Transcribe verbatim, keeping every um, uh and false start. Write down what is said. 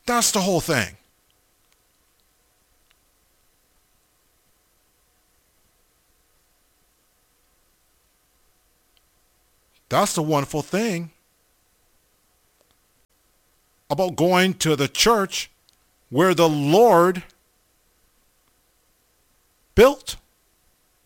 That's the whole thing. That's the wonderful thing about going to the church where the Lord built.